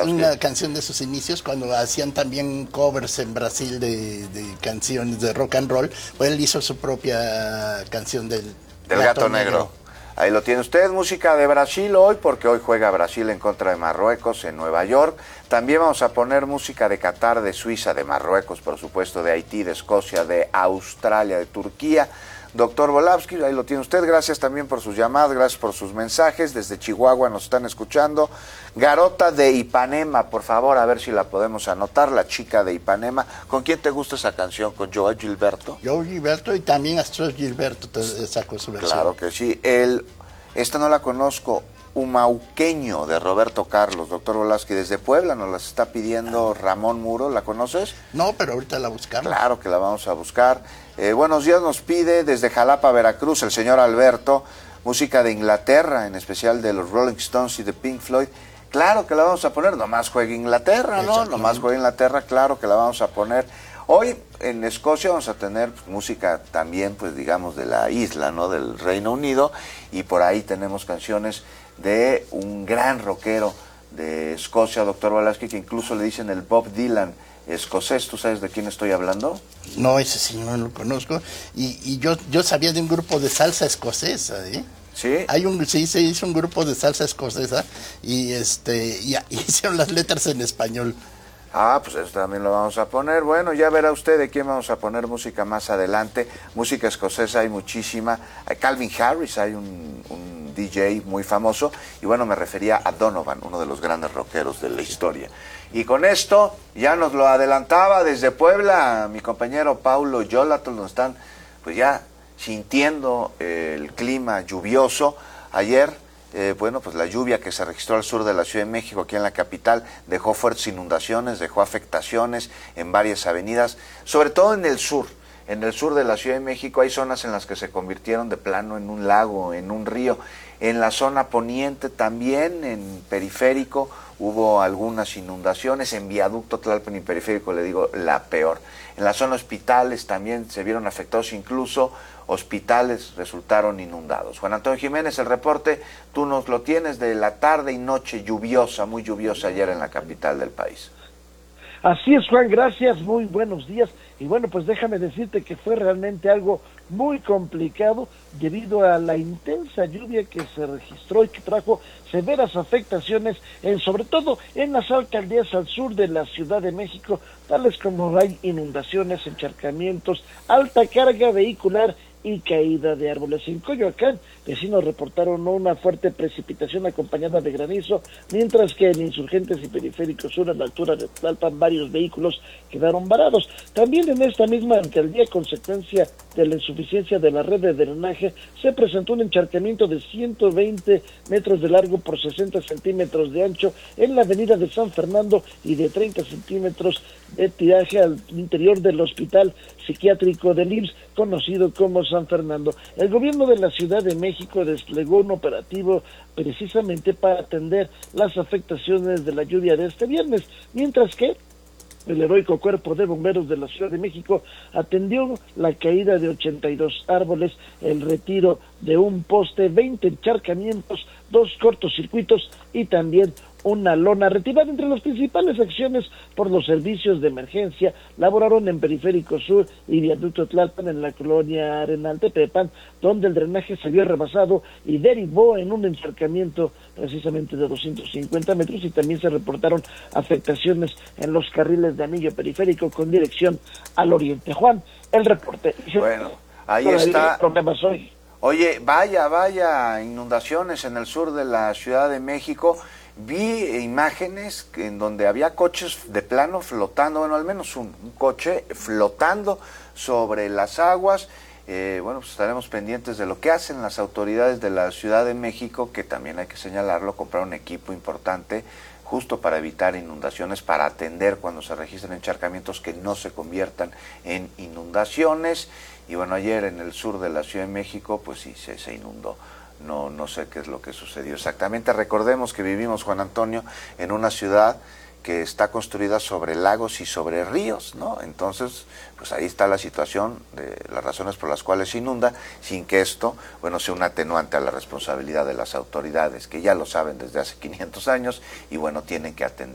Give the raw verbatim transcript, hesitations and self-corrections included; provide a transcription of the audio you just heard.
una canción de sus inicios, cuando hacían también covers en Brasil de, de canciones de rock and roll, pues él hizo su propia canción del, del Gato, Gato Negro. Negro. Ahí lo tiene usted, música de Brasil hoy, porque hoy juega Brasil en contra de Marruecos en Nueva York. También vamos a poner música de Qatar, de Suiza, de Marruecos, por supuesto, de Haití, de Escocia, de Australia, de Turquía. Doctor Volavsky, ahí lo tiene usted. Gracias también por sus llamadas, gracias por sus mensajes. Desde Chihuahua nos están escuchando. Garota de Ipanema, por favor, a ver si la podemos anotar, la chica de Ipanema. ¿Con quién te gusta esa canción? ¿Con Joao Gilberto? Joao Gilberto y también Astro Gilberto te sacó su versión. Claro que sí. El, esta no la conozco. Humauqueño, de Roberto Carlos. Doctor Volavsky, desde Puebla nos las está pidiendo Ramón Muro. ¿La conoces? No, pero ahorita la buscamos. Claro que la vamos a buscar. Eh, buenos días nos pide desde Jalapa, Veracruz, el señor Alberto, música de Inglaterra, en especial de los Rolling Stones y de Pink Floyd. Claro que la vamos a poner, nomás juega Inglaterra, ¿no? Nomás juega Inglaterra, claro que la vamos a poner. Hoy en Escocia vamos a tener pues, música también, pues digamos, de la isla, ¿no? Del Reino Unido, y por ahí tenemos canciones de un gran rockero de Escocia, doctor Volavsky, que incluso le dicen el Bob Dylan escocés. ¿Tú sabes de quién estoy hablando? No, ese sí no lo conozco. Y, y yo yo sabía de un grupo de salsa escocesa, ¿eh? Sí. Hay un, sí, se hizo un grupo de salsa escocesa y este y, y hicieron las letras en español. Ah, pues eso también lo vamos a poner. Bueno, ya verá usted de quién vamos a poner música más adelante. Música escocesa hay muchísima. Hay Calvin Harris, hay un, un D J muy famoso. Y bueno, me refería a Donovan, uno de los grandes rockeros de la historia. Y con esto ya nos lo adelantaba desde Puebla mi compañero Paulo Yolatl. Nos están pues ya sintiendo el clima lluvioso. Ayer... Eh, bueno, pues la lluvia que se registró al sur de la Ciudad de México, aquí en la capital, dejó fuertes inundaciones, dejó afectaciones en varias avenidas, sobre todo en el sur. En el sur de la Ciudad de México hay zonas en las que se convirtieron de plano en un lago, en un río. En la zona poniente también, en Periférico, hubo algunas inundaciones. En Viaducto Tlalpan y Periférico, le digo, la peor. En la zona hospitales también se vieron afectados, incluso hospitales resultaron inundados. Juan Antonio Jiménez, el reporte, tú nos lo tienes de la tarde y noche lluviosa, muy lluviosa ayer en la capital del país. Así es, Juan, gracias, muy buenos días. Y bueno, pues déjame decirte que fue realmente algo muy complicado debido a la intensa lluvia que se registró y que trajo severas afectaciones, en, sobre todo en las alcaldías al sur de la Ciudad de México, tales como hay inundaciones, encharcamientos, alta carga vehicular y caída de árboles. En Coyoacán, vecinos reportaron una fuerte precipitación acompañada de granizo, mientras que en Insurgentes y Periférico Sur, a la altura de Tlalpan, varios vehículos quedaron varados. También en esta misma alcaldía, consecuencia de la insuficiencia de la red de drenaje, se presentó un encharcamiento de ciento veinte metros de largo por sesenta centímetros de ancho en la avenida de San Fernando y de treinta centímetros de tiraje al interior del hospital psiquiátrico del I M S S, conocido como San Fernando. El gobierno de la Ciudad de México desplegó un operativo precisamente para atender las afectaciones de la lluvia de este viernes, mientras que el heroico Cuerpo de Bomberos de la Ciudad de México atendió la caída de ochenta y dos árboles, el retiro de un poste, veinte encharcamientos, dos cortocircuitos y también una lona retirada. Entre las principales acciones por los servicios de emergencia laboraron en Periférico Sur y Viaducto Tlalpan, en la colonia Arenal Tepepan, donde el drenaje se vio rebasado y derivó en un encharcamiento precisamente de doscientos cincuenta metros, y también se reportaron afectaciones en los carriles de anillo periférico con dirección al oriente. Juan, el reporte. Bueno, ahí está. Problemas hoy. Oye, vaya, vaya, inundaciones en el sur de la Ciudad de México. Vi imágenes en donde había coches de plano flotando, bueno, al menos un, un coche flotando sobre las aguas. Eh, bueno, pues estaremos pendientes de lo que hacen las autoridades de la Ciudad de México, que también hay que señalarlo, comprar un equipo importante justo para evitar inundaciones, para atender cuando se registren encharcamientos que no se conviertan en inundaciones. Y bueno, ayer en el sur de la Ciudad de México, pues sí, se, se inundó. No, no sé qué es lo que sucedió exactamente. Recordemos que vivimos, Juan Antonio, en una ciudad que está construida sobre lagos y sobre ríos, ¿no? Entonces, pues ahí está la situación de las razones por las cuales se inunda, sin que esto, bueno, sea un atenuante a la responsabilidad de las autoridades, que ya lo saben desde hace quinientos años y, bueno, tienen que atender